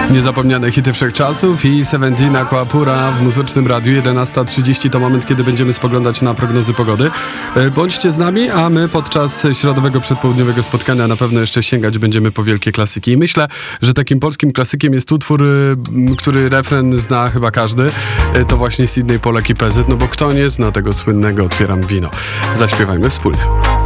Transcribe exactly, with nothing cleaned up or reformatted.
Niezapomniane hity wszechczasów i Seventeen Aquapura w Muzycznym Radiu. jedenasta trzydzieści to moment, kiedy będziemy spoglądać na prognozy pogody. Bądźcie z nami, a my podczas środowego przedpołudniowego spotkania na pewno jeszcze sięgać będziemy po wielkie klasyki. I myślę, że takim polskim klasykiem jest utwór, który refren zna chyba każdy. To właśnie Sydney Pollack i P Z, no bo kto nie zna tego słynnego Otwieram wino. Zaśpiewajmy wspólnie.